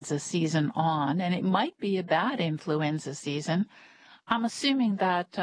season on, and it might be a bad influenza season. I'm assuming that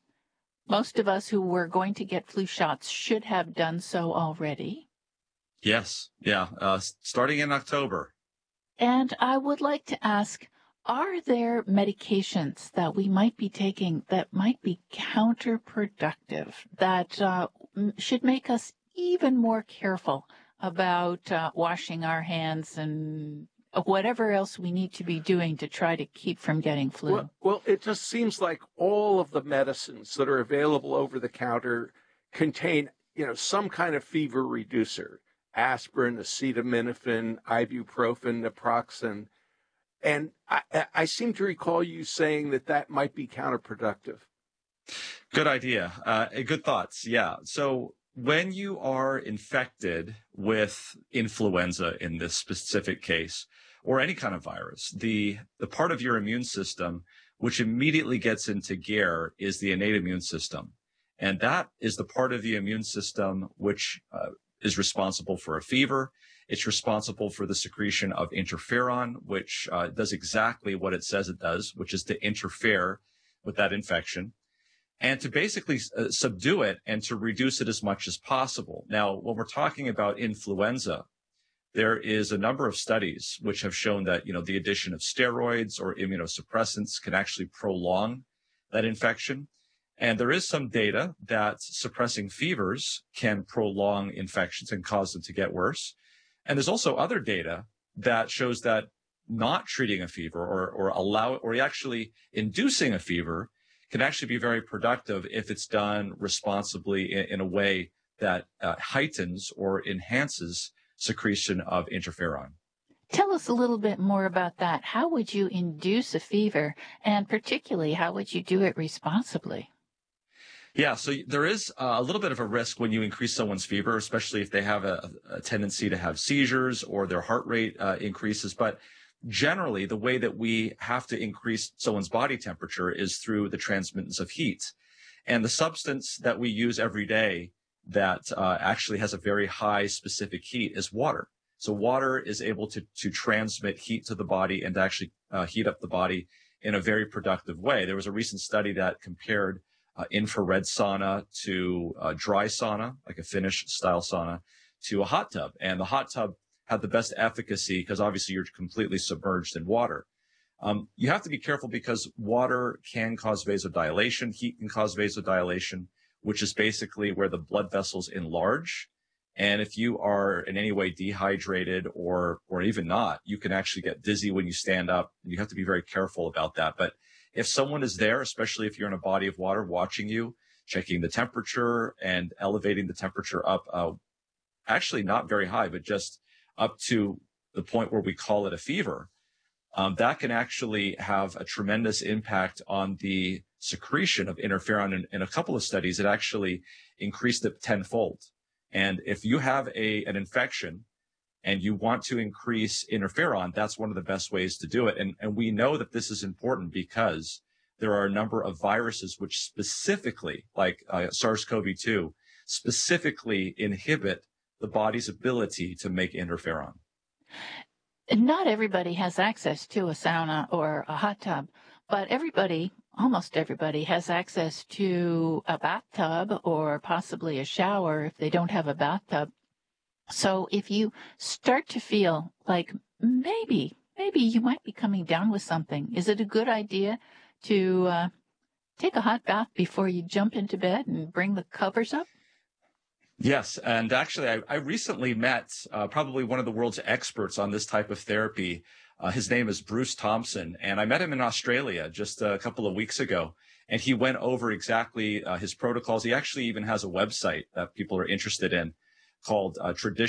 most of us who were going to get flu shots should have done so already. Yes. Yeah. Starting in October. And I would like to ask, are there medications that we might be taking that might be counterproductive, that should make us even more careful about washing our hands and whatever else we need to be doing to try to keep from getting flu? Well, it just seems like all of the medicines that are available over the counter contain, some kind of fever reducer: aspirin, acetaminophen, ibuprofen, naproxen. And I seem to recall you saying that might be counterproductive. Good idea. Good thoughts. Yeah. So when you are infected with influenza in this specific case, or any kind of virus, the part of your immune system which immediately gets into gear is the innate immune system. And that is the part of the immune system which is responsible for a fever. It's responsible for the secretion of interferon, which does exactly what it says it does, which is to interfere with that infection and to basically subdue it and to reduce it as much as possible. Now, when we're talking about influenza, there is a number of studies which have shown that, the addition of steroids or immunosuppressants can actually prolong that infection. And there is some data that suppressing fevers can prolong infections and cause them to get worse. And there's also other data that shows that not treating a fever or actually inducing a fever can actually be very productive if it's done responsibly in a way that heightens or enhances secretion of interferon. Tell us a little bit more about that. How would you induce a fever, and particularly, how would you do it responsibly? Yeah, so there is a little bit of a risk when you increase someone's fever, especially if they have a tendency to have seizures or their heart rate increases. But generally, the way that we have to increase someone's body temperature is through the transmittance of heat. And the substance that we use every day that actually has a very high specific heat is water. So water is able to transmit heat to the body and to actually heat up the body in a very productive way. There was a recent study that compared infrared sauna to dry sauna, like a Finnish style sauna, to a hot tub. And the hot tub had the best efficacy because obviously you're completely submerged in water. You have to be careful because water can cause vasodilation. Heat can cause vasodilation, which is basically where the blood vessels enlarge. And if you are in any way dehydrated or even not, you can actually get dizzy when you stand up. And you have to be very careful about that. But if someone is there, especially if you're in a body of water watching you, checking the temperature and elevating the temperature up, actually not very high, but just up to the point where we call it a fever, that can actually have a tremendous impact on the secretion of interferon. In a couple of studies, it actually increased it tenfold. And if you have an infection and you want to increase interferon, that's one of the best ways to do it. And we know that this is important because there are a number of viruses which specifically, like SARS-CoV-2, specifically inhibit the body's ability to make interferon. Not everybody has access to a sauna or a hot tub, but almost everybody has access to a bathtub or possibly a shower if they don't have a bathtub. So if you start to feel like maybe you might be coming down with something, is it a good idea to take a hot bath before you jump into bed and bring the covers up? Yes. And actually, I recently met probably one of the world's experts on this type of therapy. His name is Bruce Thompson, and I met him in Australia just a couple of weeks ago. And he went over exactly his protocols. He actually even has a website that people are interested in called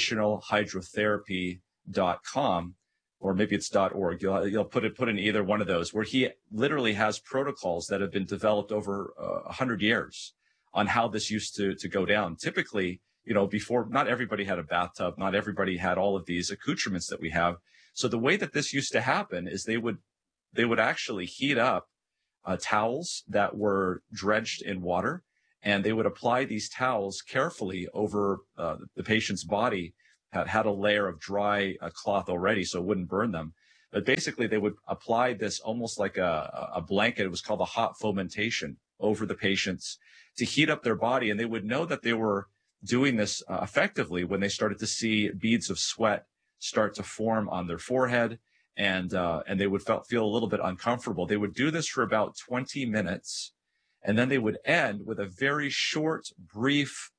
traditionalhydrotherapy.com, or maybe it's .org. You'll put in either one of those, where he literally has protocols that have been developed over 100 years on how this used to go down. Typically, before, not everybody had a bathtub, not everybody had all of these accoutrements that we have. So the way that this used to happen is they would actually heat up towels that were drenched in water, and they would apply these towels carefully over the patient's body, had a layer of dry cloth already so it wouldn't burn them. But basically, they would apply this almost like a blanket. It was called a hot fomentation over the patients to heat up their body. And they would know that they were doing this effectively when they started to see beads of sweat start to form on their forehead. And they would feel a little bit uncomfortable. They would do this for about 20 minutes. And then they would end with a very short, brief,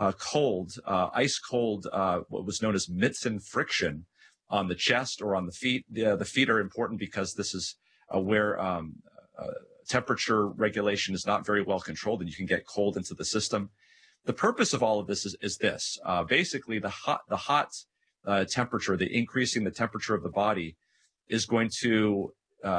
ice cold, what was known as Mitsen friction on the chest or on the feet. The feet are important because this is where temperature regulation is not very well controlled and you can get cold into the system. The purpose of all of this is this. Basically, the hot temperature, the increasing the temperature of the body is going to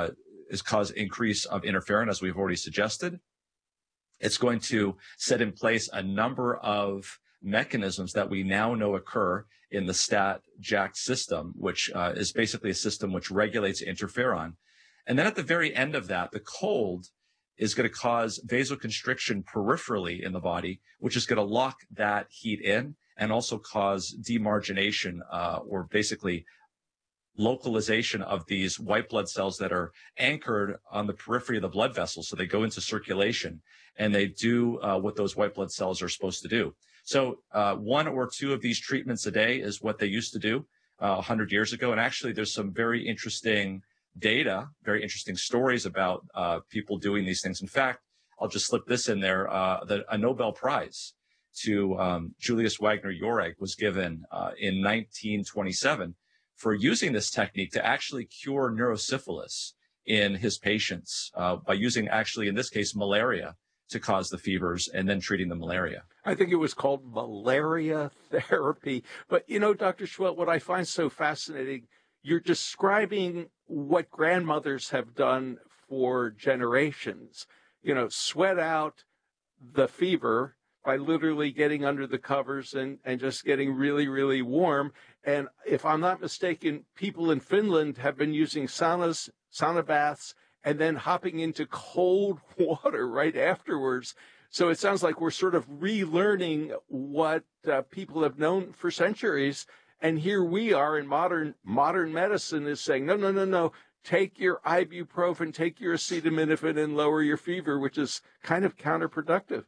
cause increase of interferon, as we've already suggested. It's going to set in place a number of mechanisms that we now know occur in the STAT-JAK system, which is basically a system which regulates interferon. And then at the very end of that, the cold is going to cause vasoconstriction peripherally in the body, which is going to lock that heat in and also cause demargination or basically localization of these white blood cells that are anchored on the periphery of the blood vessels. So they go into circulation and they do what those white blood cells are supposed to do. So one or two of these treatments a day is what they used to do 100 years ago. And actually, there's some very interesting data, very interesting stories about people doing these things. In fact, I'll just slip this in there. A Nobel Prize to Julius Wagner Jauregg was given in 1927 for using this technique to actually cure neurosyphilis in his patients by using, actually, in this case, malaria to cause the fevers and then treating the malaria. I think it was called malaria therapy. But, Dr. Schwelt, what I find so fascinating, you're describing what grandmothers have done for generations. Sweat out the fever by literally getting under the covers and just getting really, really warm. And if I'm not mistaken, people in Finland have been using sauna baths, and then hopping into cold water right afterwards. So it sounds like we're sort of relearning what people have known for centuries. And here we are in modern medicine is saying, no. Take your ibuprofen, take your acetaminophen and lower your fever, which is kind of counterproductive.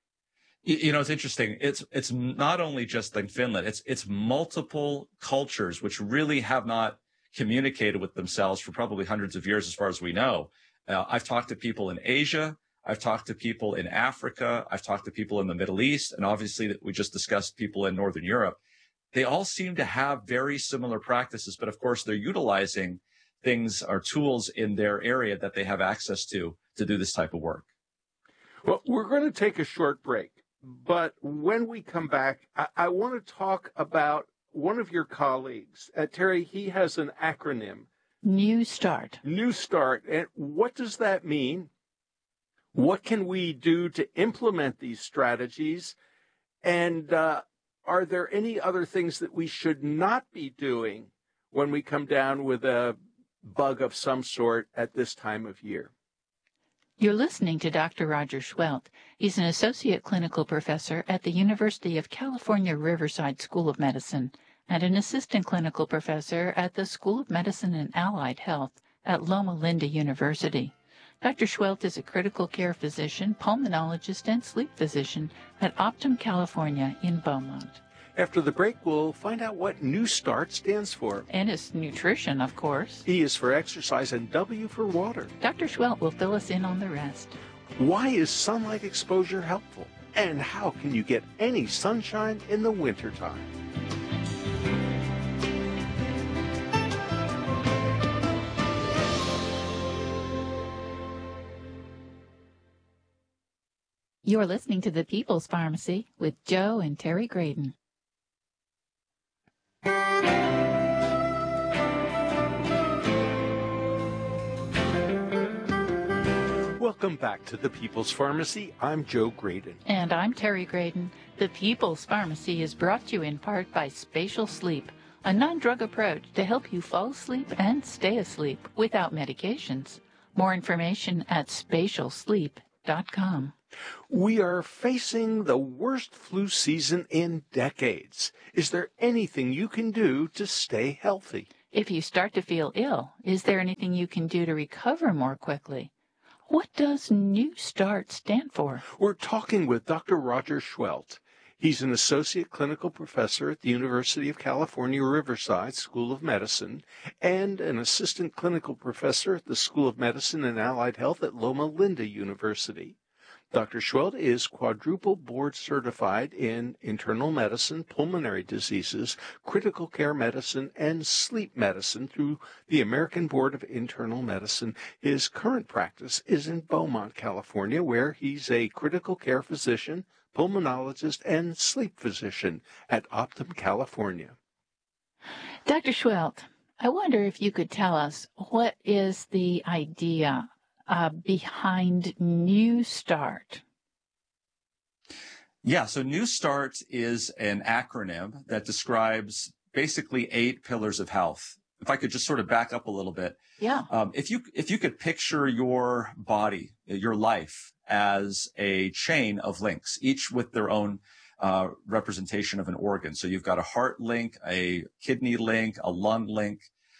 It's interesting. It's not only just in Finland. It's multiple cultures which really have not communicated with themselves for probably hundreds of years, as far as we know. I've talked to people in Asia. I've talked to people in Africa. I've talked to people in the Middle East. And obviously, we just discussed people in Northern Europe. They all seem to have very similar practices. But of course, they're utilizing things or tools in their area that they have access to do this type of work. Well, we're going to take a short break. But when we come back, I want to talk about one of your colleagues, Terry. He has an acronym. New Start. New Start. And what does that mean? What can we do to implement these strategies? And are there any other things that we should not be doing when we come down with a bug of some sort at this time of year? You're listening to Dr. Roger Schwelt. He's an associate clinical professor at the University of California, Riverside School of Medicine and an assistant clinical professor at the School of Medicine and Allied Health at Loma Linda University. Dr. Schwelt is a critical care physician, pulmonologist, and sleep physician at Optum California in Beaumont. After the break, we'll find out what New Start stands for. And it's nutrition, of course. E is for exercise and W for water. Dr. Schwelt will fill us in on the rest. Why is sunlight exposure helpful? And how can you get any sunshine in the wintertime? You're listening to The People's Pharmacy with Joe and Terry Graydon. Welcome back to The People's Pharmacy. I'm Joe Graydon. And I'm Terry Graydon. The People's Pharmacy is brought to you in part by Spatial Sleep, a non-drug approach to help you fall asleep and stay asleep without medications. More information at spatialsleep.com. We are facing the worst flu season in decades. Is there anything you can do to stay healthy? If you start to feel ill, is there anything you can do to recover more quickly? What does New Start stand for? We're talking with Dr. Roger Schwelt. He's an associate clinical professor at the University of California, Riverside School of Medicine and an assistant clinical professor at the School of Medicine and Allied Health at Loma Linda University. Dr. Schwelt is quadruple board certified in internal medicine, pulmonary diseases, critical care medicine, and sleep medicine through the American Board of Internal Medicine. His current practice is in Beaumont, California, where he's a critical care physician, pulmonologist, and sleep physician at Optum, California. Dr. Schwelt, I wonder if you could tell us what is the idea behind New Start? Yeah, so New Start is an acronym that describes basically 8 pillars of health. If I could just sort of back up a little bit. Yeah. If you could picture your body, your life, as a chain of links, each with their own representation of an organ. So you've got a heart link, a kidney link, a lung link.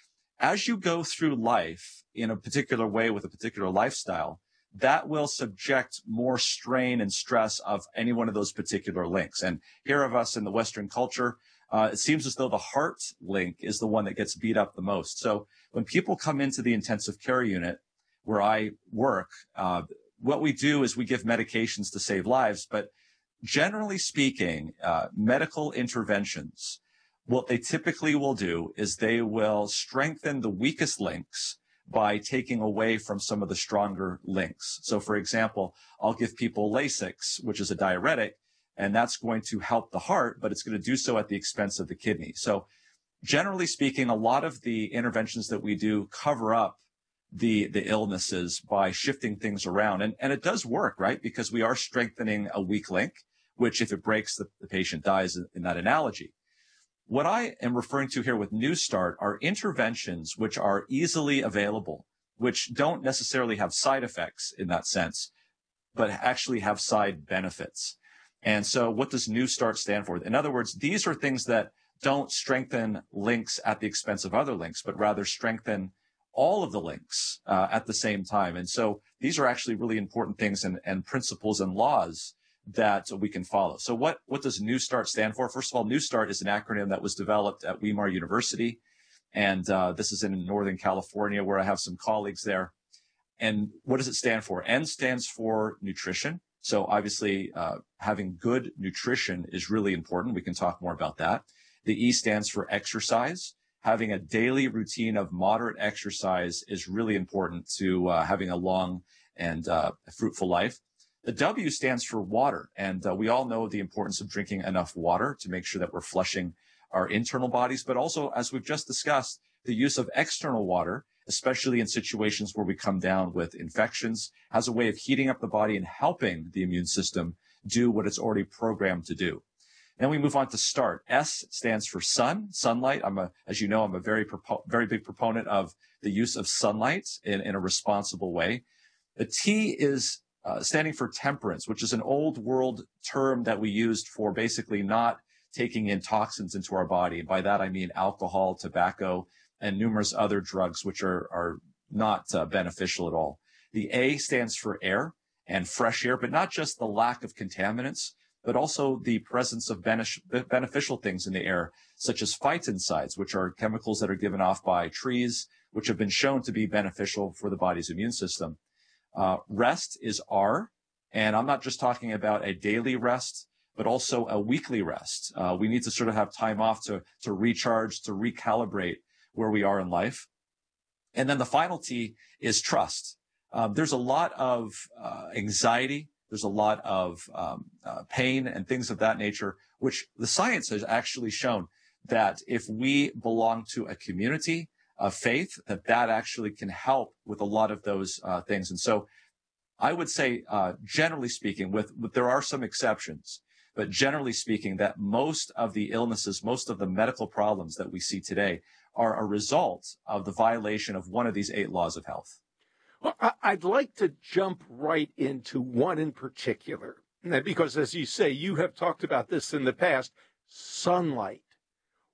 As you go through life in a particular way with a particular lifestyle, that will subject more strain and stress of any one of those particular links. And here of us in the Western culture, it seems as though the heart link is the one that gets beat up the most. So when people come into the intensive care unit where I work, what we do is we give medications to save lives. But generally speaking, medical interventions, what they typically will do is they will strengthen the weakest links by taking away from some of the stronger links. So, for example, I'll give people Lasix, which is a diuretic, and that's going to help the heart, but it's going to do so at the expense of the kidney. So, generally speaking, a lot of the interventions that we do cover up the illnesses by shifting things around. And it does work, right? Because we are strengthening a weak link, which if it breaks, the patient dies in that analogy. What I am referring to here with New Start are interventions which are easily available, which don't necessarily have side effects in that sense, but actually have side benefits. And so what does New Start stand for? In other words, these are things that don't strengthen links at the expense of other links, but rather strengthen all of the links at the same time. And so these are actually really important things and principles and laws that we can follow. So what does New Start stand for? First of all, New Start is an acronym that was developed at Weimar University. And this is in Northern California where I have some colleagues there. And what does it stand for? N stands for nutrition. So obviously, having good nutrition is really important. We can talk more about that. The E stands for exercise. Having a daily routine of moderate exercise is really important to having a long and fruitful life. The W stands for water, and we all know the importance of drinking enough water to make sure that we're flushing our internal bodies, but also, as we've just discussed, the use of external water, especially in situations where we come down with infections, has a way of heating up the body and helping the immune system do what it's already programmed to do. Then we move on to START. S stands for sunlight. As you know, I'm a very big proponent of the use of sunlight in a responsible way. The T is standing for temperance, which is an old world term that we used for basically not taking in toxins into our body. By that, I mean alcohol, tobacco, and numerous other drugs, which are not beneficial at all. The A stands for air and fresh air, but not just the lack of contaminants, but also the presence of beneficial things in the air, such as phytoncides, which are chemicals that are given off by trees, which have been shown to be beneficial for the body's immune system. Rest is R, and I'm not just talking about a daily rest, but also a weekly rest. We need to sort of have time off to recharge, to recalibrate where we are in life. And then the final T is trust. There's a lot of anxiety. There's a lot of pain and things of that nature, which the science has actually shown that if we belong to a community of faith, that actually can help with a lot of those things. And so I would say, generally speaking, there are some exceptions, but generally speaking, that most of the illnesses, most of the medical problems that we see today are a result of the violation of one of these 8 laws of health. Well, I'd like to jump right into one in particular, because as you say, you have talked about this in the past, sunlight.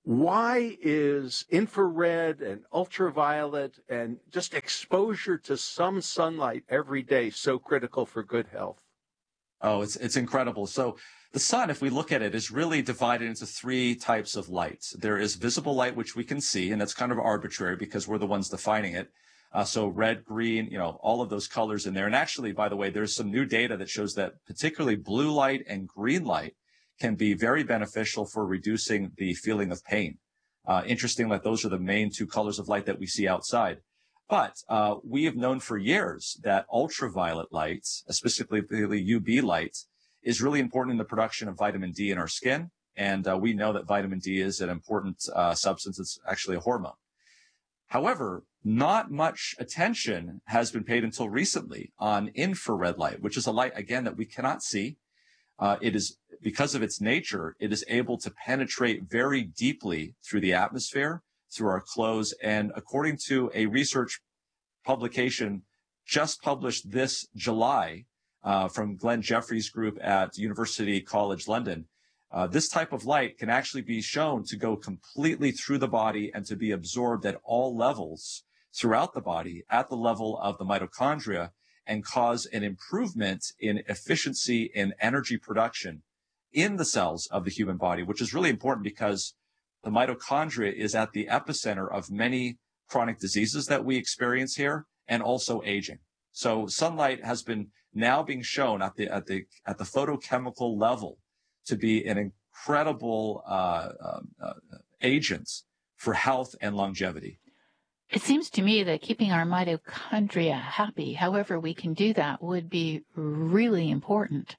Why is infrared and ultraviolet and just exposure to some sunlight every day so critical for good health? Oh, it's incredible. So the sun, if we look at it, is really divided into three types of light. There is visible light, which we can see, and that's kind of arbitrary because we're the ones defining it. So red, green, all of those colors in there. And actually, by the way, there's some new data that shows that particularly blue light and green light can be very beneficial for reducing the feeling of pain. Interesting that those are the main two colors of light that we see outside. But we have known for years that ultraviolet light, specifically UV light, is really important in the production of vitamin D in our skin. And we know that vitamin D is an important substance. It's actually a hormone. However, not much attention has been paid until recently on infrared light, which is a light, again, that we cannot see. It is, because of its nature, it is able to penetrate very deeply through the atmosphere, through our clothes. And according to a research publication just published this July from Glenn Jeffries' group at University College London, this type of light can actually be shown to go completely through the body and to be absorbed at all levels throughout the body, at the level of the mitochondria, and cause an improvement in efficiency in energy production in the cells of the human body, which is really important because the mitochondria is at the epicenter of many chronic diseases that we experience here, and also aging. So sunlight has been now being shown at the photochemical level to be an incredible agent for health and longevity. It seems to me that keeping our mitochondria happy, however we can do that, would be really important.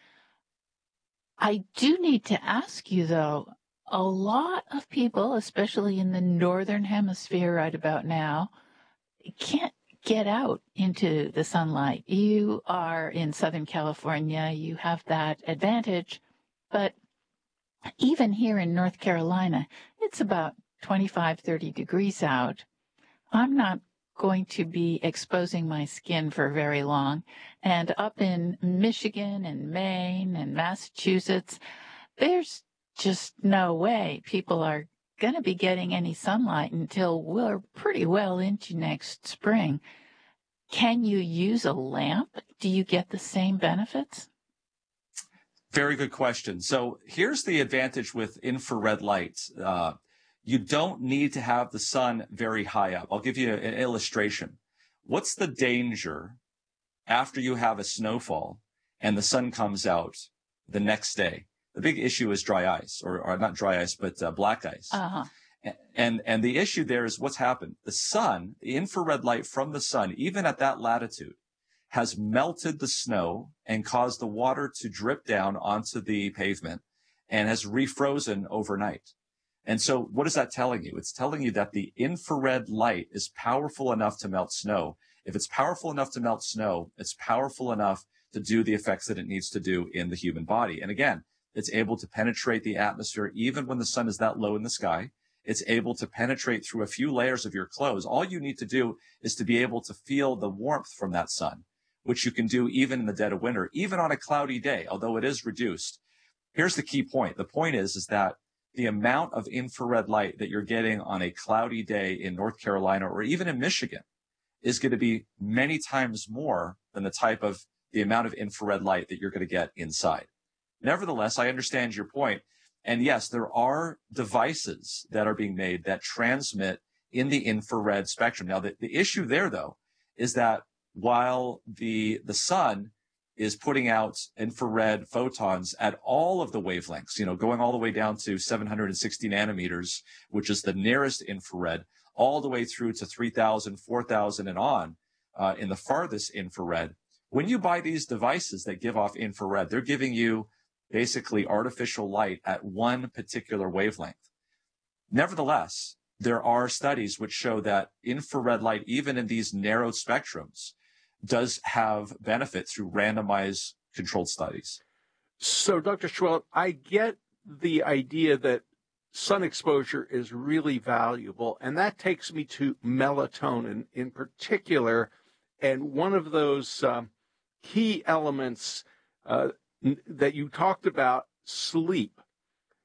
I do need to ask you, though, a lot of people, especially in the northern hemisphere right about now, can't get out into the sunlight. You are in Southern California. You have that advantage. But even here in North Carolina, it's about 25, 30 degrees out. I'm not going to be exposing my skin for very long. And up in Michigan and Maine and Massachusetts, there's just no way people are going to be getting any sunlight until we're pretty well into next spring. Can you use a lamp? Do you get the same benefits? Very good question. So here's the advantage with infrared light. You don't need to have the sun very high up. I'll give you an illustration. What's the danger after you have a snowfall and the sun comes out the next day? The big issue is dry ice, or not dry ice, but black ice. Uh-huh. And the issue there is what's happened. The sun, the infrared light from the sun, even at that latitude, has melted the snow and caused the water to drip down onto the pavement and has refrozen overnight. And so what is that telling you? It's telling you that the infrared light is powerful enough to melt snow. If it's powerful enough to melt snow, it's powerful enough to do the effects that it needs to do in the human body. And again, it's able to penetrate the atmosphere even when the sun is that low in the sky. It's able to penetrate through a few layers of your clothes. All you need to do is to be able to feel the warmth from that sun, which you can do even in the dead of winter, even on a cloudy day, although it is reduced. Here's the key point. The point is that the amount of infrared light that you're getting on a cloudy day in North Carolina or even in Michigan is going to be many times more than the amount of infrared light that you're going to get inside. Nevertheless, I understand your point. And yes, there are devices that are being made that transmit in the infrared spectrum. Now, the issue there, though, is that while the sun is putting out infrared photons at all of the wavelengths, going all the way down to 760 nanometers, which is the nearest infrared, all the way through to 3,000, 4,000 and on in the farthest infrared. When you buy these devices that give off infrared, they're giving you basically artificial light at one particular wavelength. Nevertheless, there are studies which show that infrared light, even in these narrow spectrums, does have benefit through randomized controlled studies. So, Dr. Schwelt, I get the idea that sun exposure is really valuable, and that takes me to melatonin in particular, and one of those key elements that you talked about, sleep.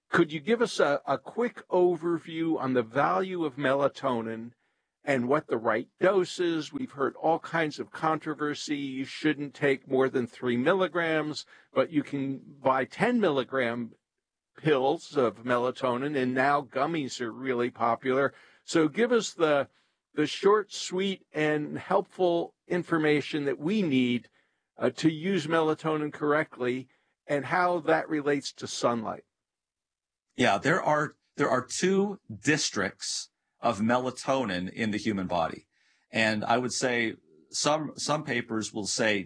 Could you give us a quick overview on the value of melatonin and what the right dose is? We've heard all kinds of controversy. You shouldn't take more than 3 milligrams, but you can buy 10 milligram pills of melatonin, and now gummies are really popular. So give us the short, sweet, and helpful information that we need to use melatonin correctly and how that relates to sunlight. Yeah, there are two districts of melatonin in the human body. And I would say some papers will say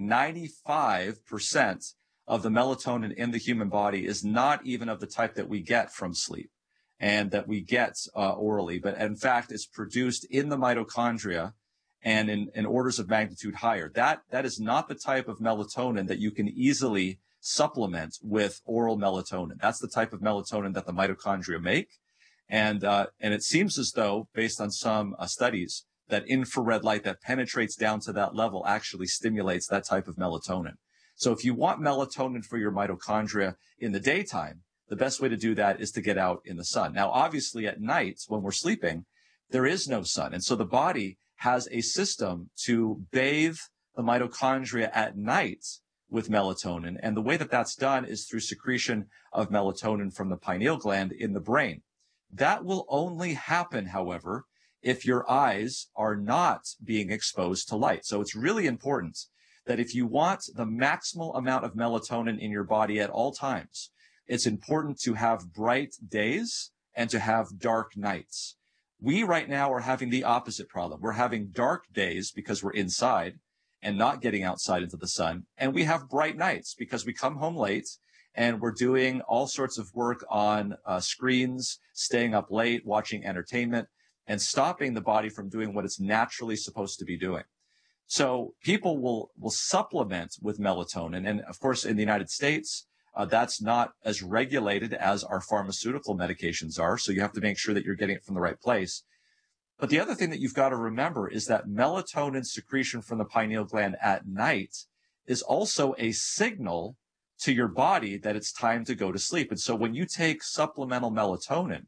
95% of the melatonin in the human body is not even of the type that we get from sleep and that we get orally, but in fact is produced in the mitochondria and in orders of magnitude higher. That is not the type of melatonin that you can easily supplement with oral melatonin. That's the type of melatonin that the mitochondria make. And it seems as though, based on some studies, that infrared light that penetrates down to that level actually stimulates that type of melatonin. So if you want melatonin for your mitochondria in the daytime, the best way to do that is to get out in the sun. Now, obviously at night when we're sleeping, there is no sun. And so the body has a system to bathe the mitochondria at night with melatonin. And the way that that's done is through secretion of melatonin from the pineal gland in the brain. That will only happen, however, if your eyes are not being exposed to light. So it's really important that if you want the maximal amount of melatonin in your body at all times, it's important to have bright days and to have dark nights. We right now are having the opposite problem. We're having dark days because we're inside and not getting outside into the sun. And we have bright nights because we come home late and we're doing all sorts of work on screens, staying up late, watching entertainment, and stopping the body from doing what it's naturally supposed to be doing. So people will supplement with melatonin. And of course, in the United States, that's not as regulated as our pharmaceutical medications are. So you have to make sure that you're getting it from the right place. But the other thing that you've got to remember is that melatonin secretion from the pineal gland at night is also a signal to your body that it's time to go to sleep. And so when you take supplemental melatonin,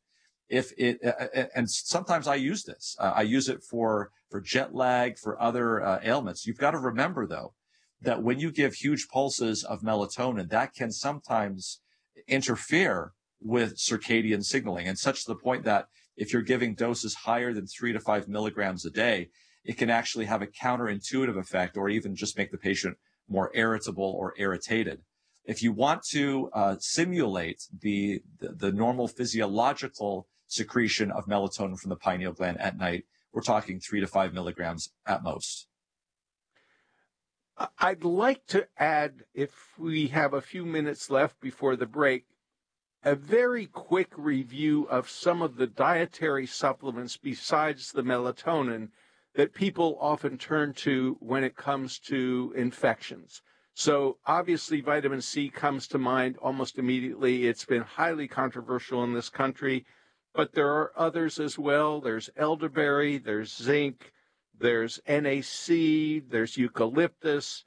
and sometimes I use this, I use it for jet lag, for other ailments. You've got to remember though, that when you give huge pulses of melatonin, that can sometimes interfere with circadian signaling, and such to the point that if you're giving doses higher than 3 to 5 milligrams a day, it can actually have a counterintuitive effect or even just make the patient more irritable or irritated. If you want to simulate the normal physiological secretion of melatonin from the pineal gland at night, we're talking 3 to 5 milligrams at most. I'd like to add, if we have a few minutes left before the break, a very quick review of some of the dietary supplements besides the melatonin that people often turn to when it comes to infections. So obviously vitamin C comes to mind almost immediately. It's been highly controversial in this country, but there are others as well. There's elderberry, there's zinc, there's NAC, there's eucalyptus.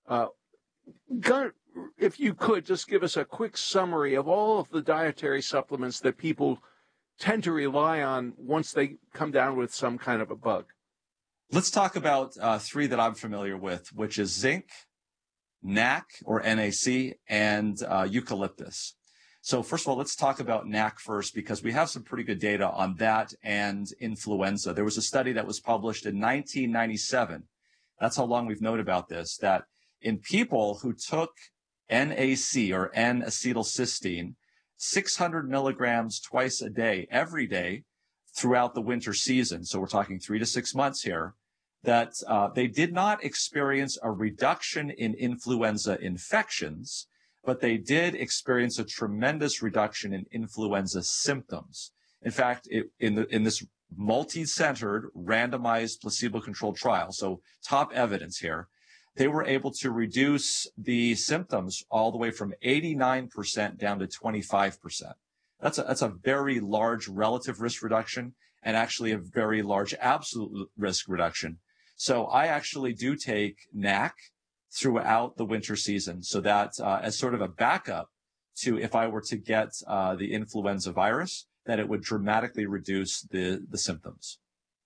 If you could just give us a quick summary of all of the dietary supplements that people tend to rely on once they come down with some kind of a bug. Let's talk about 3 that I'm familiar with, which is zinc, NAC or NAC, and eucalyptus. So first of all, let's talk about NAC first, because we have some pretty good data on that and influenza. There was a study that was published in 1997. That's how long we've known about this, that in people who took NAC or N-acetylcysteine, 600 milligrams twice a day, every day throughout the winter season, so we're talking 3 to 6 months here, that they did not experience a reduction in influenza infections, but they did experience a tremendous reduction in influenza symptoms. In fact, in this multi-centered, randomized, placebo-controlled trial, so top evidence here, they were able to reduce the symptoms all the way from 89% down to 25%. That's a very large relative risk reduction and actually a very large absolute risk reduction. So I actually do take NAC throughout the winter season, so that as sort of a backup to if I were to get the influenza virus, that it would dramatically reduce the symptoms.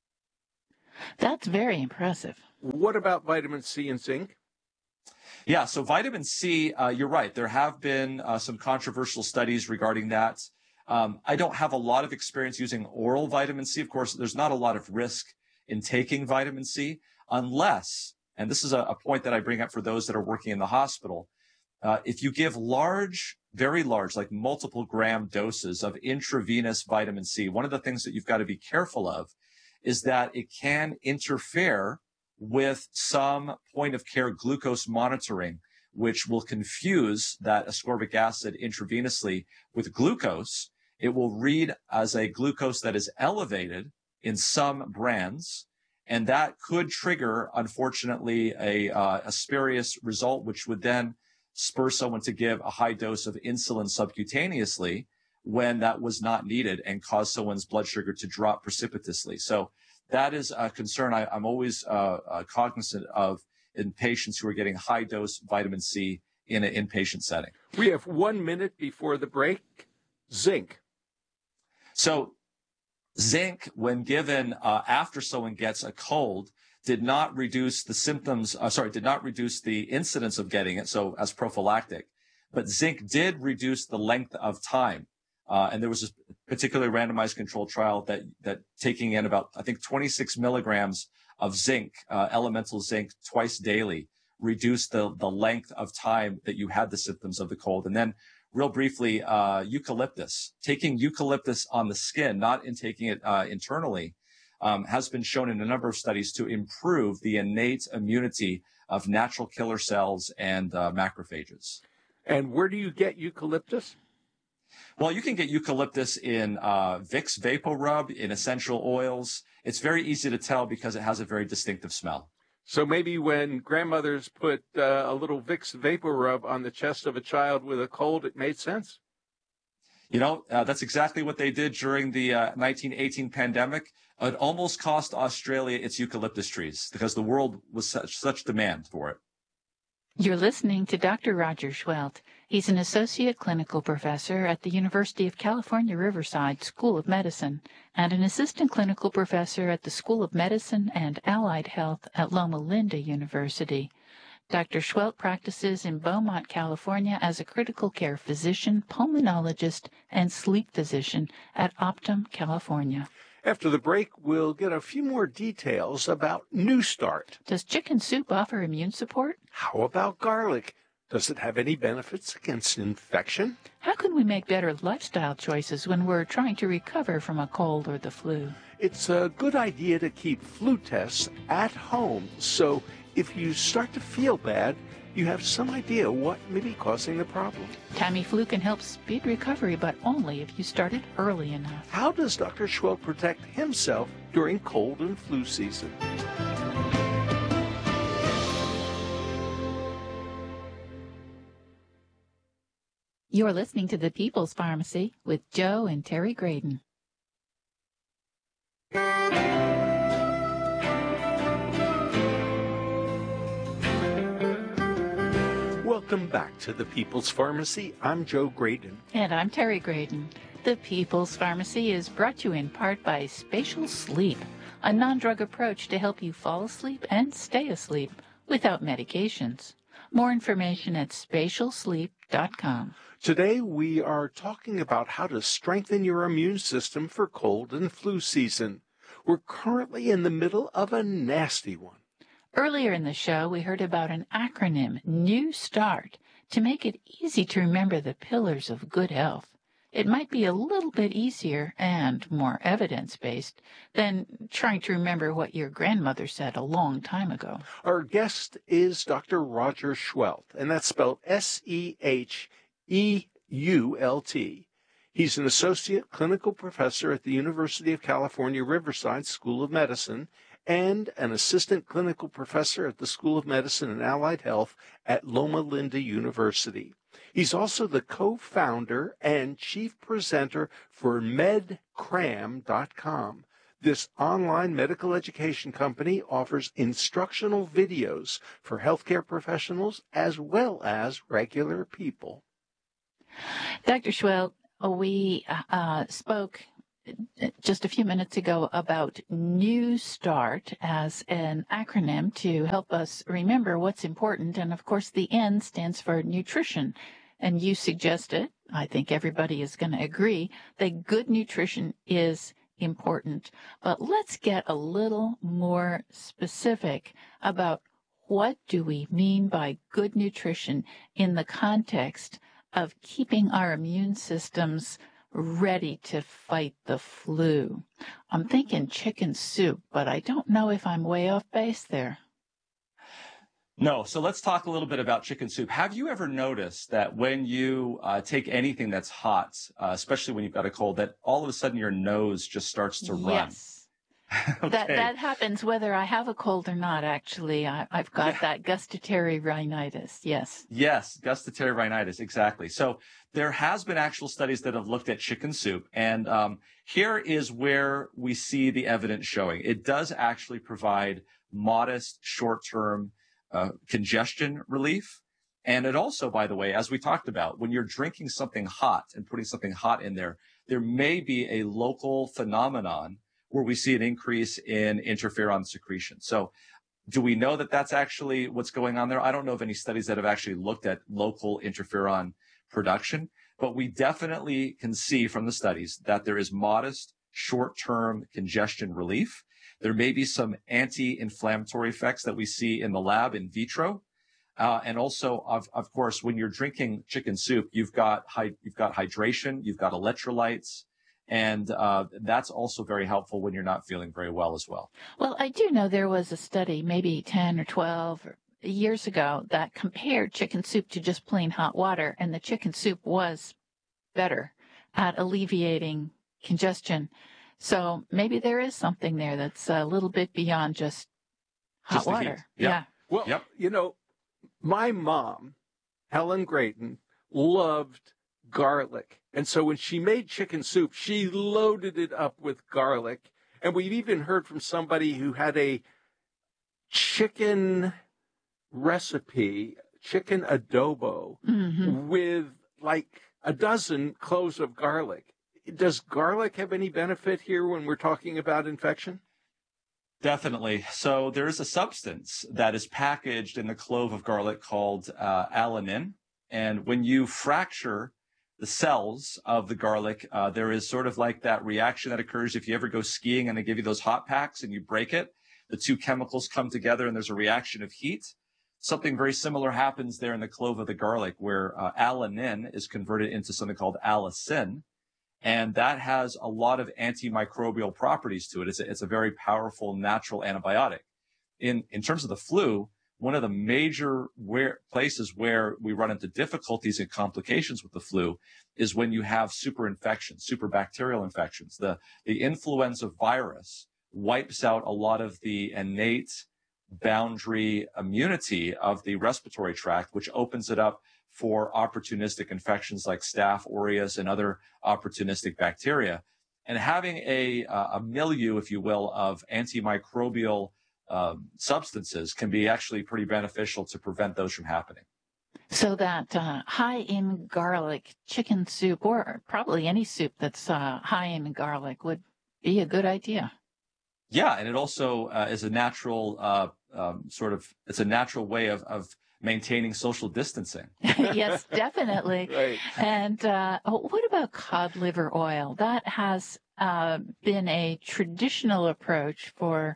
That's very impressive. What about vitamin C and zinc? Yeah, so vitamin C, you're right. There have been some controversial studies regarding that. I don't have a lot of experience using oral vitamin C. Of course, there's not a lot of risk in taking vitamin C unless, and this is a point that I bring up for those that are working in the hospital, if you give large, very large, like multiple gram doses of intravenous vitamin C, one of the things that you've got to be careful of is that it can interfere with some point of care glucose monitoring, which will confuse that ascorbic acid intravenously with glucose. It will read as a glucose that is elevated in some brands, and that could trigger, unfortunately, a spurious result, which would then spur someone to give a high dose of insulin subcutaneously when that was not needed and cause someone's blood sugar to drop precipitously. So that is a concern I'm always cognizant of in patients who are getting high dose vitamin C in an inpatient setting. We have 1 minute before the break. Zinc. So zinc, when given after someone gets a cold, did not reduce the symptoms, did not reduce the incidence of getting it, so as prophylactic. But zinc did reduce the length of time. And there was a particularly randomized controlled trial that taking in about, I think, 26 milligrams of zinc, elemental zinc, twice daily, reduced the length of time that you had the symptoms of the cold. And then real briefly, eucalyptus. Taking eucalyptus on the skin, not in taking it internally, has been shown in a number of studies to improve the innate immunity of natural killer cells and macrophages. And where do you get eucalyptus? Well, you can get eucalyptus in Vicks VapoRub, in essential oils. It's very easy to tell because it has a very distinctive smell. So maybe when grandmothers put a little Vicks VapoRub on the chest of a child with a cold, it made sense? You know, that's exactly what they did during the 1918 pandemic. It almost cost Australia its eucalyptus trees because the world was such demand for it. You're listening to Dr. Roger Schwelt. He's an associate clinical professor at the University of California, Riverside School of Medicine and an assistant clinical professor at the School of Medicine and Allied Health at Loma Linda University. Dr. Schwelt practices in Beaumont, California as a critical care physician, pulmonologist, and sleep physician at Optum, California. After the break, we'll get a few more details about New Start. Does chicken soup offer immune support? How about garlic? Does it have any benefits against infection? How can we make better lifestyle choices when we're trying to recover from a cold or the flu? It's a good idea to keep flu tests at home, so if you start to feel bad, you have some idea what may be causing the problem. Tamiflu can help speed recovery, but only if you start it early enough. How does Dr. Schwelt protect himself during cold and flu season? You're listening to The People's Pharmacy with Joe and Terry Graydon. Welcome back to the People's Pharmacy. I'm Joe Graydon. And I'm Terry Graydon. The People's Pharmacy is brought to you in part by Spatial Sleep, a non-drug approach to help you fall asleep and stay asleep without medications. More information at spatialsleep.com. Today we are talking about how to strengthen your immune system for cold and flu season. We're currently in the middle of a nasty one. Earlier in the show, we heard about an acronym, New Start, to make it easy to remember the pillars of good health. It might be a little bit easier and more evidence-based than trying to remember what your grandmother said a long time ago. Our guest is Dr. Roger Schwelt, and that's spelled Sheheult. He's an associate clinical professor at the University of California, Riverside School of Medicine and an assistant clinical professor at the School of Medicine and Allied Health at Loma Linda University. He's also the co-founder and chief presenter for medcram.com. This online medical education company offers instructional videos for healthcare professionals as well as regular people. Dr. Schwell, we spoke just a few minutes ago about New Start as an acronym to help us remember what's important. And of course, the N stands for nutrition. And you suggested, I think everybody is going to agree, that good nutrition is important. But let's get a little more specific about what do we mean by good nutrition in the context of keeping our immune systems ready to fight the flu. I'm thinking chicken soup, but I don't know if I'm way off base there. No. So let's talk a little bit about chicken soup. Have you ever noticed that when you take anything that's hot, especially when you've got a cold, that all of a sudden your nose just starts to run? Yes. Okay. That happens whether I have a cold or not, actually. I've got that gustatory rhinitis, yes. Yes, gustatory rhinitis, exactly. So there has been actual studies that have looked at chicken soup, and here is where we see the evidence showing. It does actually provide modest short-term congestion relief. And it also, by the way, as we talked about, when you're drinking something hot and putting something hot in there, there may be a local phenomenon where we see an increase in interferon secretion. So do we know that that's actually what's going on there? I don't know of any studies that have actually looked at local interferon production, but we definitely can see from the studies that there is modest short-term congestion relief. There may be some anti-inflammatory effects that we see in the lab in vitro. And also, of course, when you're drinking chicken soup, you've got hydration, you've got electrolytes, and that's also very helpful when you're not feeling very well as well. Well, I do know there was a study maybe 10 or 12 years ago that compared chicken soup to just plain hot water, and the chicken soup was better at alleviating congestion. So maybe there is something there that's a little bit beyond just hot water. Yep. Yeah. Well, you know, my mom, Helen Grayton, loved garlic. And so when she made chicken soup, she loaded it up with garlic. And we've even heard from somebody who had a chicken recipe, chicken adobo, with like a dozen cloves of garlic. Does garlic have any benefit here when we're talking about infection? Definitely. So there is a substance that is packaged in the clove of garlic called alanine. And when you fracture the cells of the garlic, there is sort of like that reaction that occurs if you ever go skiing and they give you those hot packs and you break it. The two chemicals come together and there's a reaction of heat. Something very similar happens there in the clove of the garlic, where alanine is converted into something called allicin. And that has a lot of antimicrobial properties to it. It's a very powerful natural antibiotic. In terms of the flu, one of the major places where we run into difficulties and complications with the flu is when you have superinfections, superbacterial infections. The influenza virus wipes out a lot of the innate boundary immunity of the respiratory tract, which opens it up for opportunistic infections like Staph aureus and other opportunistic bacteria. And having a milieu, if you will, of antimicrobial substances can be actually pretty beneficial to prevent those from happening. So that high in garlic chicken soup, or probably any soup that's high in garlic, would be a good idea. Yeah, and it also is a natural it's a natural way of maintaining social distancing. Yes, definitely. Right. And what about cod liver oil? That has been a traditional approach for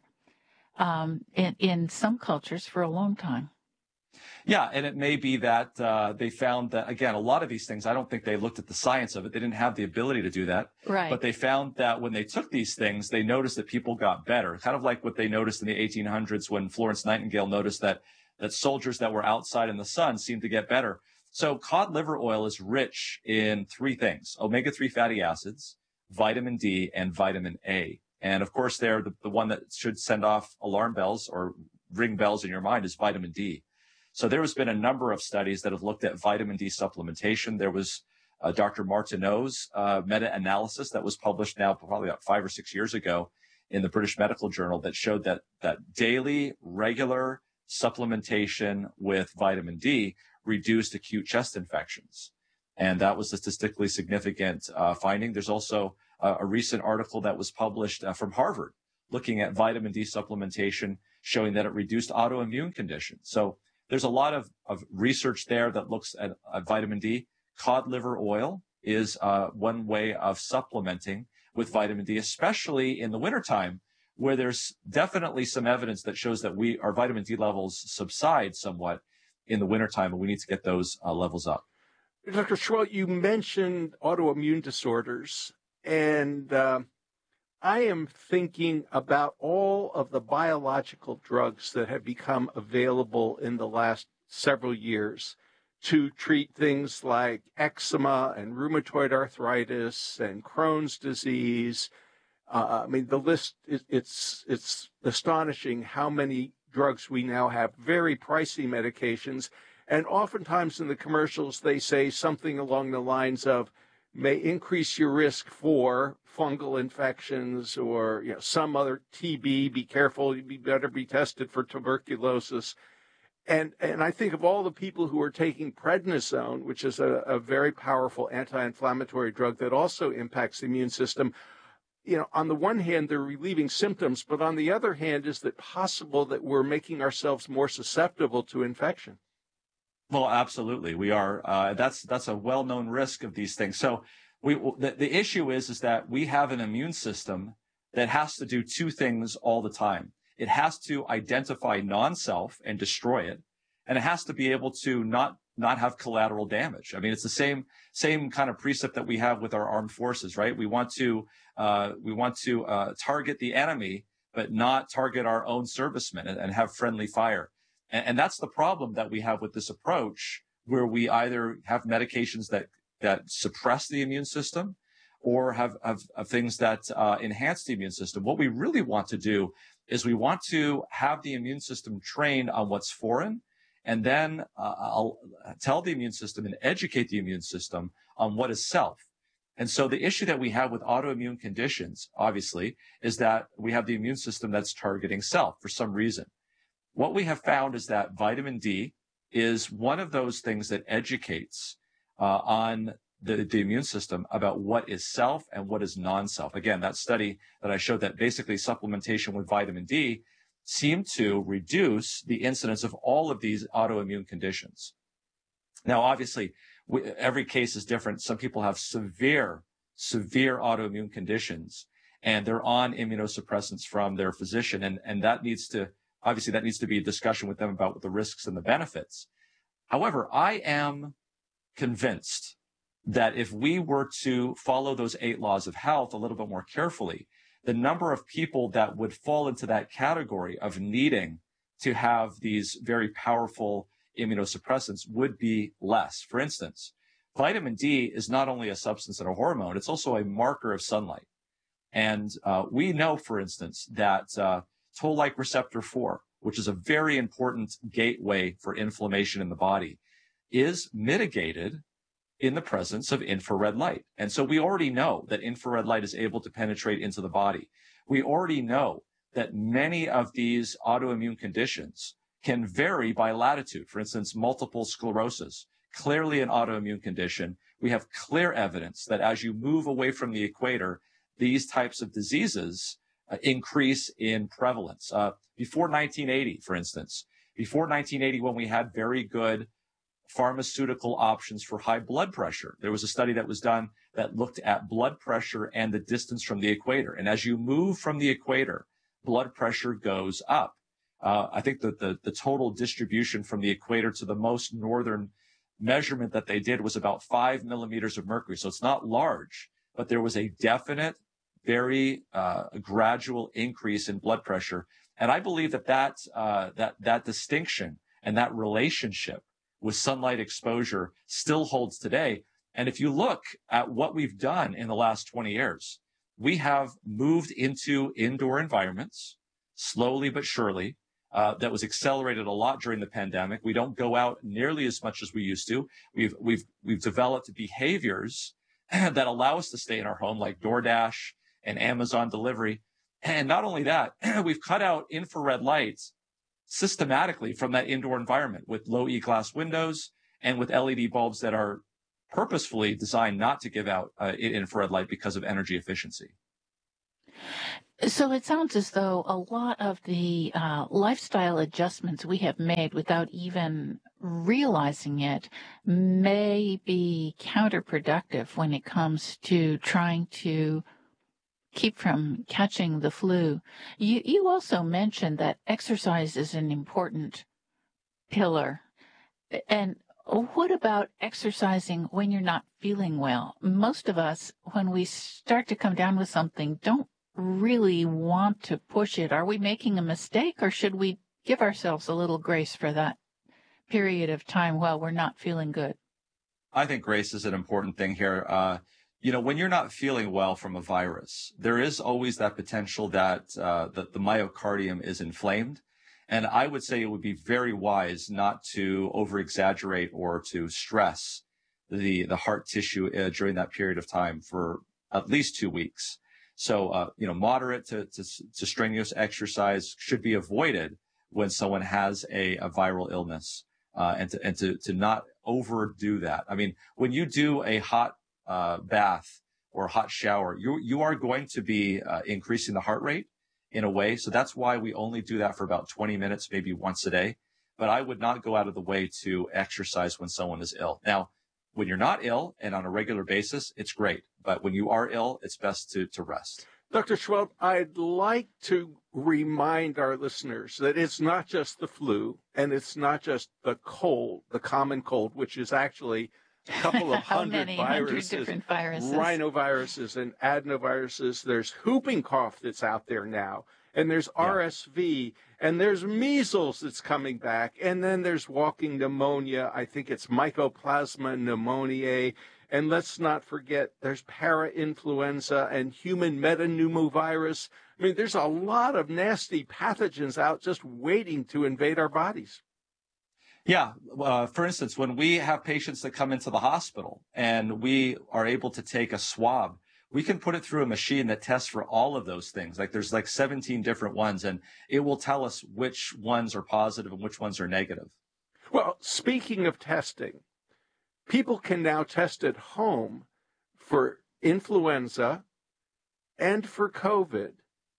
in some cultures for a long time. Yeah, and it may be that they found that, again, a lot of these things, I don't think they looked at the science of it. They didn't have the ability to do that. Right. But they found that when they took these things, they noticed that people got better, kind of like what they noticed in the 1800s when Florence Nightingale noticed that soldiers that were outside in the sun seemed to get better. So cod liver oil is rich in three things: omega-3 fatty acids, vitamin D, and vitamin A. And of course, the one that should send off alarm bells or ring bells in your mind is vitamin D. So there has been a number of studies that have looked at vitamin D supplementation. There was Dr. Martineau's meta-analysis that was published now probably about 5 or 6 years ago in the British Medical Journal that showed that daily, regular supplementation with vitamin D reduced acute chest infections. And that was a statistically significant finding. There's also a recent article that was published from Harvard looking at vitamin D supplementation, showing that it reduced autoimmune conditions. So there's a lot of research there that looks at vitamin D. Cod liver oil is one way of supplementing with vitamin D, especially in the wintertime, where there's definitely some evidence that shows that our vitamin D levels subside somewhat in the wintertime, and we need to get those levels up. Dr. Schwelt, you mentioned autoimmune disorders, and I am thinking about all of the biological drugs that have become available in the last several years to treat things like eczema and rheumatoid arthritis and Crohn's disease. I mean, the list, it's astonishing how many drugs we now have, very pricey medications. And oftentimes in the commercials, they say something along the lines of, may increase your risk for fungal infections or some other TB. Be careful. You better be tested for tuberculosis. And I think of all the people who are taking prednisone, which is a very powerful anti-inflammatory drug that also impacts the immune system. On the one hand, they're relieving symptoms, but on the other hand, is it possible that we're making ourselves more susceptible to infection? Well, absolutely. We are. That's a well-known risk of these things. So the issue is that we have an immune system that has to do two things all the time. It has to identify non-self and destroy it, and it has to be able to not have collateral damage. I mean, it's the same kind of precept that we have with our armed forces, right? We want to target the enemy, but not target our own servicemen and have friendly fire. And that's the problem that we have with this approach, where we either have medications that suppress the immune system or have things that enhance the immune system. What we really want to do is we want to have the immune system trained on what's foreign, and then I'll tell the immune system and educate the immune system on what is self. And so the issue that we have with autoimmune conditions, obviously, is that we have the immune system that's targeting self for some reason. What we have found is that vitamin D is one of those things that educates on the immune system about what is self and what is non-self. Again, that study that I showed that basically supplementation with vitamin D seemed to reduce the incidence of all of these autoimmune conditions. Now, obviously, every case is different. Some people have severe autoimmune conditions, and they're on immunosuppressants from their physician, and that needs to be a discussion with them about the risks and the benefits. However, I am convinced that if we were to follow those 8 laws of health a little bit more carefully, the number of people that would fall into that category of needing to have these very powerful immunosuppressants would be less. For instance, vitamin D is not only a substance and a hormone, it's also a marker of sunlight. And we know, for instance, that toll-like receptor 4, which is a very important gateway for inflammation in the body, is mitigated in the presence of infrared light. And so we already know that infrared light is able to penetrate into the body. We already know that many of these autoimmune conditions can vary by latitude. For instance, multiple sclerosis, clearly an autoimmune condition. We have clear evidence that as you move away from the equator, these types of diseases increase in prevalence. Before 1980, for instance, when we had very good pharmaceutical options for high blood pressure, there was a study that was done that looked at blood pressure and the distance from the equator. And as you move from the equator, blood pressure goes up. I think that the total distribution from the equator to the most northern measurement that they did was about 5 millimeters of mercury. So it's not large, but there was a definite, very gradual increase in blood pressure. And I believe that distinction and that relationship with sunlight exposure still holds today. And if you look at what we've done in the last 20 years, we have moved into indoor environments slowly but surely. That was accelerated a lot during the pandemic. We don't go out nearly as much as we used to. We've developed behaviors that allow us to stay in our home, like DoorDash and Amazon delivery. And not only that, we've cut out infrared lights systematically from that indoor environment with low E-glass windows and with LED bulbs that are purposefully designed not to give out infrared light because of energy efficiency. So it sounds as though a lot of the lifestyle adjustments we have made without even realizing it may be counterproductive when it comes to trying to keep from catching the flu. You also mentioned that exercise is an important pillar. And what about exercising when you're not feeling well? Most of us, when we start to come down with something, don't really want to push it. Are we making a mistake, or should we give ourselves a little grace for that period of time while we're not feeling good? I think grace is an important thing here. When you're not feeling well from a virus, there is always that potential that the myocardium is inflamed. And I would say it would be very wise not to over-exaggerate or to stress the heart tissue during that period of time for at least 2 weeks. So, moderate to strenuous exercise should be avoided when someone has a viral illness, and to not overdo that. I mean, when you do a hot bath or a hot shower, you are going to be increasing the heart rate in a way. So that's why we only do that for about 20 minutes, maybe once a day. But I would not go out of the way to exercise when someone is ill. Now, when you're not ill and on a regular basis, it's great. But when you are ill, it's best to rest. Dr. Schweldt, I'd like to remind our listeners that it's not just the flu and it's not just the cold, the common cold, which is actually a couple of hundred different viruses, rhinoviruses and adenoviruses. There's whooping cough that's out there now, and there's RSV, and there's measles that's coming back, and then there's walking pneumonia. I think it's Mycoplasma pneumoniae. And let's not forget, there's parainfluenza and human metapneumovirus. I mean, there's a lot of nasty pathogens out just waiting to invade our bodies. Yeah. For instance, when we have patients that come into the hospital and we are able to take a swab, we can put it through a machine that tests for all of those things. There's 17 different ones, and it will tell us which ones are positive and which ones are negative. Well, speaking of testing, people can now test at home for influenza and for COVID.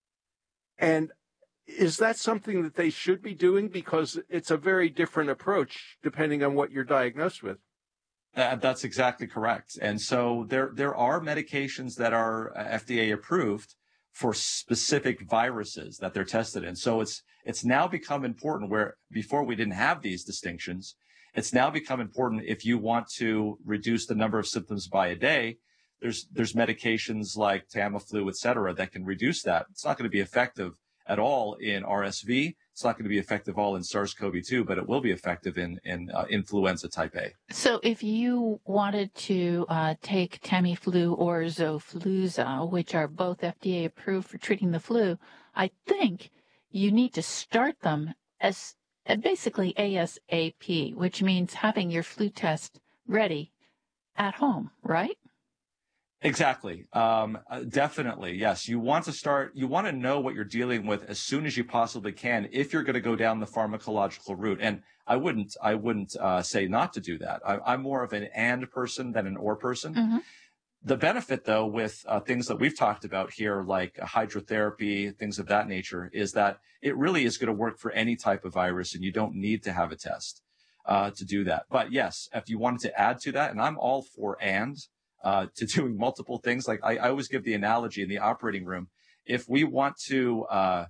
And is that something that they should be doing? Because it's a very different approach depending on what you're diagnosed with. That's exactly correct. And so there are medications that are FDA approved for specific viruses that they're tested in. So it's now become important, where before we didn't have these distinctions. It's now become important if you want to reduce the number of symptoms by a day. There's medications like Tamiflu, et cetera, that can reduce that. It's not going to be effective at all in RSV. It's not going to be effective all in SARS-CoV-2, but it will be effective in influenza type A. So if you wanted to take Tamiflu or Xofluza, which are both FDA approved for treating the flu, I think you need to start them as basically ASAP, which means having your flu test ready at home, right? Exactly. Definitely. Yes. You want to know what you're dealing with as soon as you possibly can if you're going to go down the pharmacological route. And I wouldn't say not to do that. I'm more of an and person than an or person. Mm-hmm. The benefit, though, with things that we've talked about here, like hydrotherapy, things of that nature, is that it really is going to work for any type of virus, and you don't need to have a test to do that. But yes, if you wanted to add to that, and I'm all for to doing multiple things. Like I always give the analogy in the operating room. If we want to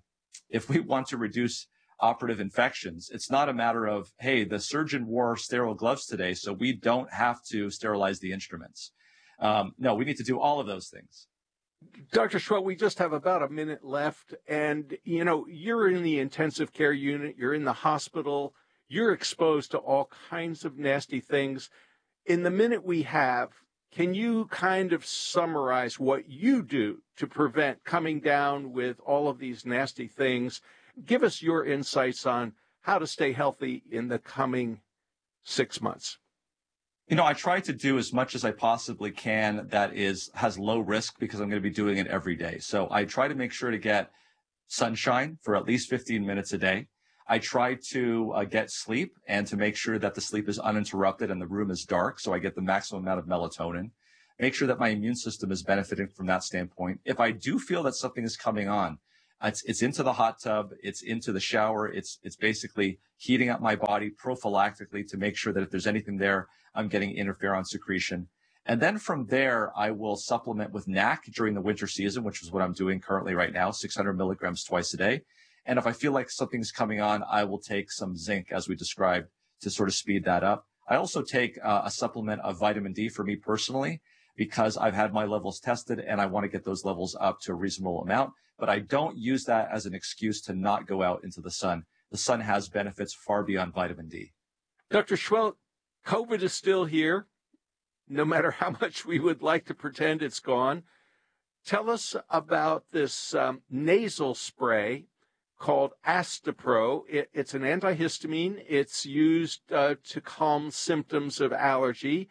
reduce operative infections, it's not a matter of, hey, the surgeon wore sterile gloves today, so we don't have to sterilize the instruments. No, we need to do all of those things. Dr. Schweldt, we just have about a minute left. And, you're in the intensive care unit. You're in the hospital. You're exposed to all kinds of nasty things. In the minute we have, can you kind of summarize what you do to prevent coming down with all of these nasty things? Give us your insights on how to stay healthy in the coming 6 months. I try to do as much as I possibly can that has low risk, because I'm going to be doing it every day. So I try to make sure to get sunshine for at least 15 minutes a day. I try to get sleep and to make sure that the sleep is uninterrupted and the room is dark so I get the maximum amount of melatonin. Make sure that my immune system is benefiting from that standpoint. If I do feel that something is coming on, it's into the hot tub, it's into the shower, it's basically heating up my body prophylactically to make sure that if there's anything there, I'm getting interferon secretion. And then from there, I will supplement with NAC during the winter season, which is what I'm doing currently right now, 600 milligrams twice a day. And if I feel like something's coming on, I will take some zinc, as we described, to sort of speed that up. I also take a supplement of vitamin D for me personally, because I've had my levels tested and I want to get those levels up to a reasonable amount. But I don't use that as an excuse to not go out into the sun. The sun has benefits far beyond vitamin D. Dr. Schwelt, COVID is still here, no matter how much we would like to pretend it's gone. Tell us about this nasal spray called Astepro. It's an antihistamine. It's used to calm symptoms of allergy.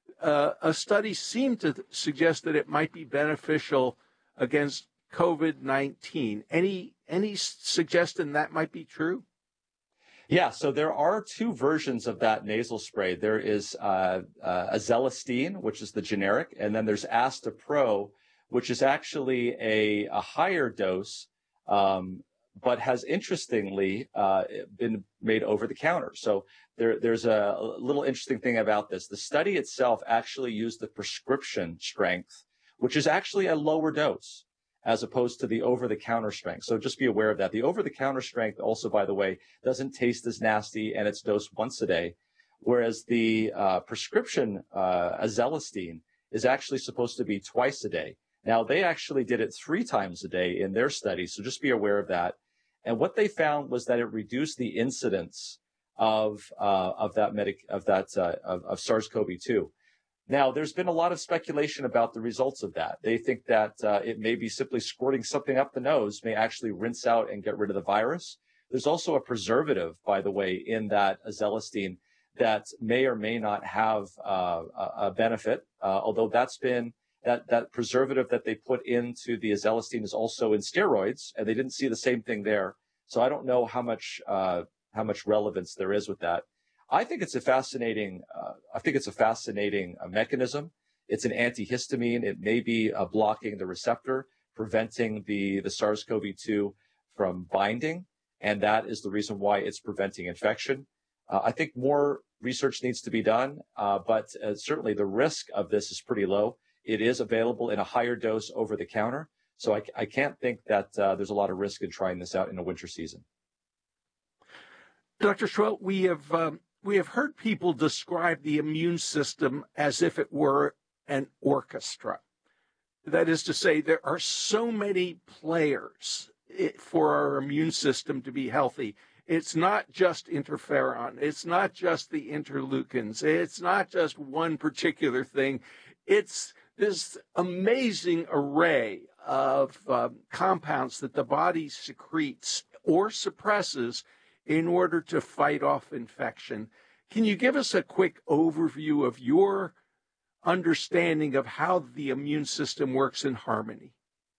A study seemed to suggest that it might be beneficial against COVID-19. Any suggestion that might be true? Yeah, so there are two versions of that nasal spray. There is Azelastine, which is the generic, and then there's Astepro, which is actually a higher dose, but has interestingly been made over the counter. So there's a little interesting thing about this. The study itself actually used the prescription strength, which is actually a lower dose, as opposed to the over-the-counter strength. So just be aware of that. The over-the-counter strength also, by the way, doesn't taste as nasty, and it's dosed once a day, whereas the prescription Azelastine is actually supposed to be twice a day. Now, they actually did it 3 times a day in their study, so just be aware of that. And what they found was that it reduced the incidence of SARS-CoV-2. Now, there's been a lot of speculation about the results of that. They think that it may be simply squirting something up the nose may actually rinse out and get rid of the virus. There's also a preservative, by the way, in that Azelastine that may or may not have a benefit, although that's been that preservative that they put into the Azelastine is also in steroids, and they didn't see the same thing there. So I don't know how much relevance there is with that. I think it's a fascinating mechanism. It's an antihistamine. It may be blocking the receptor, preventing the SARS-CoV-2 from binding, and that is the reason why it's preventing infection. I think more research needs to be done, but certainly the risk of this is pretty low. It is available in a higher dose over the counter, so I can't think that there's a lot of risk in trying this out in a winter season. Dr. Schwelt, we have heard people describe the immune system as if it were an orchestra. That is to say, there are so many players for our immune system to be healthy. It's not just interferon. It's not just the interleukins. It's not just one particular thing. It's this amazing array of compounds that the body secretes or suppresses in order to fight off infection. Can you give us a quick overview of your understanding of how the immune system works in harmony?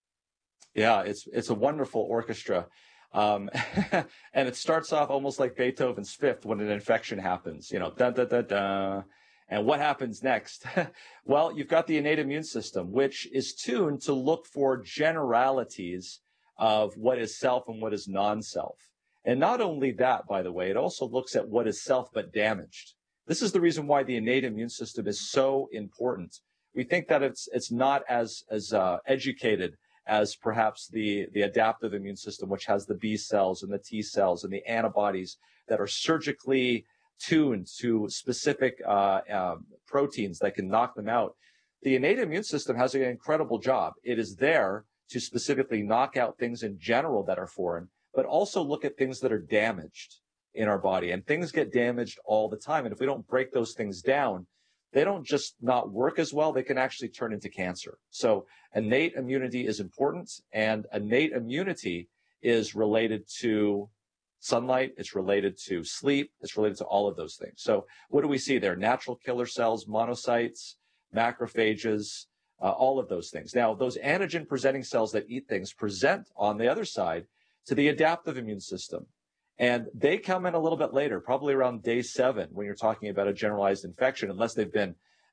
Yeah, it's a wonderful orchestra. And it starts off almost like Beethoven's Fifth when an infection happens, da, da, da, da. And what happens next? Well, you've got the innate immune system, which is tuned to look for generalities of what is self and what is non-self. And not only that, by the way, it also looks at what is self but damaged. This is the reason why the innate immune system is so important. We think that it's not as educated as perhaps the adaptive immune system, which has the B cells and the T cells and the antibodies that are surgically tuned to specific proteins that can knock them out. The innate immune system has an incredible job. It is there to specifically knock out things in general that are foreign, but also look at things that are damaged in our body. And things get damaged all the time. And if we don't break those things down, they don't just not work as well, they can actually turn into cancer. So innate immunity is important, and innate immunity is related to sunlight, it's related to sleep, it's related to all of those things. So what do we see there? Natural killer cells, monocytes, macrophages, all of those things. Now, those antigen-presenting cells that eat things present on the other side to the adaptive immune system. And they come in a little bit later, probably around day 7, when you're talking about a generalized infection, unless they've been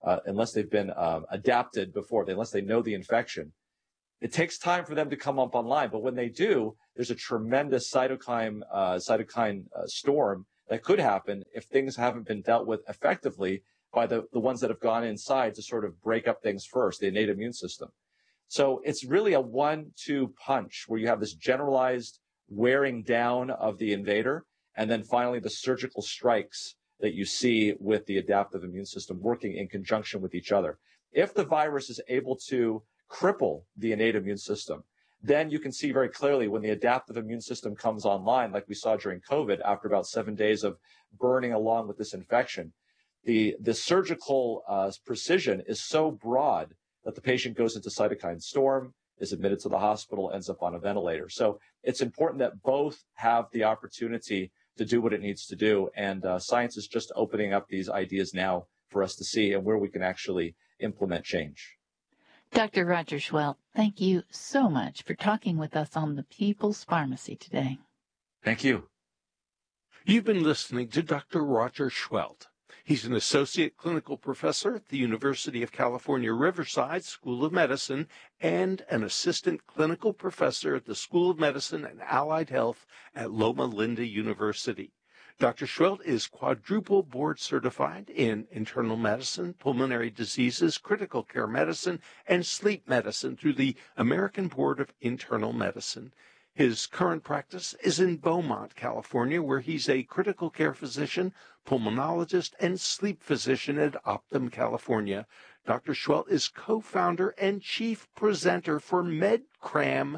adapted before, unless they know the infection. It takes time for them to come up online, but when they do, there's a tremendous cytokine storm that could happen if things haven't been dealt with effectively by the ones that have gone inside to sort of break up things first, the innate immune system. So it's really a 1-2 punch where you have this generalized wearing down of the invader, and then finally the surgical strikes that you see with the adaptive immune system working in conjunction with each other. If the virus is able to cripple the innate immune system, then you can see very clearly when the adaptive immune system comes online, like we saw during COVID, after about 7 days of burning along with this infection, the surgical precision is so broad that the patient goes into cytokine storm, is admitted to the hospital, ends up on a ventilator. So it's important that both have the opportunity to do what it needs to do. And science is just opening up these ideas now for us to see and where we can actually implement change. Dr. Roger Schwelt, thank you so much for talking with us on the People's Pharmacy today. Thank you. You've been listening to Dr. Roger Schwelt. He's an associate clinical professor at the University of California, Riverside School of Medicine and an assistant clinical professor at the School of Medicine and Allied Health at Loma Linda University. Dr. Schwelt is quadruple board certified in internal medicine, pulmonary diseases, critical care medicine, and sleep medicine through the American Board of Internal Medicine. His current practice is in Beaumont, California, where he's a critical care physician, pulmonologist, and sleep physician at Optum, California. Dr. Schwelt is co-founder and chief presenter for MedCram.com,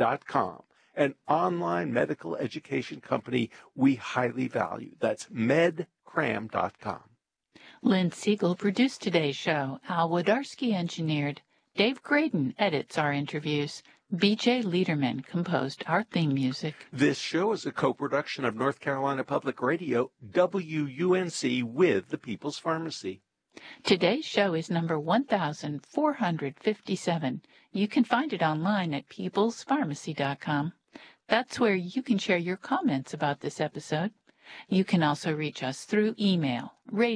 an online medical education company we highly value. That's MedCram.com. Lynn Siegel produced today's show. Al Wodarski engineered. Dave Graydon edits our interviews. B.J. Liederman composed our theme music. This show is a co-production of North Carolina Public Radio, WUNC, with the People's Pharmacy. Today's show is number 1457. You can find it online at peoplespharmacy.com. That's where you can share your comments about this episode. You can also reach us through email,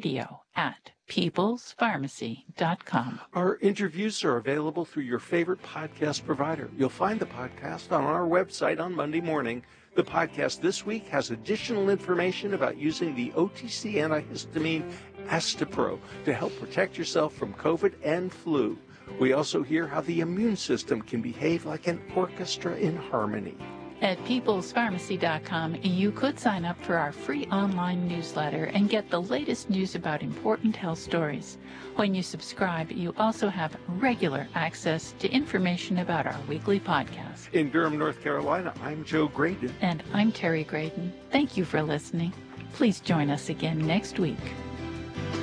radio@peoplespharmacy.com. Our interviews are available through your favorite podcast provider. You'll find the podcast on our website on Monday morning. The podcast this week has additional information about using the OTC antihistamine Astepro to help protect yourself from COVID and flu. We also hear how the immune system can behave like an orchestra in harmony. At peoplespharmacy.com, you could sign up for our free online newsletter and get the latest news about important health stories. When you subscribe, you also have regular access to information about our weekly podcast. In Durham, North Carolina, I'm Joe Graydon. And I'm Terry Graydon. Thank you for listening. Please join us again next week.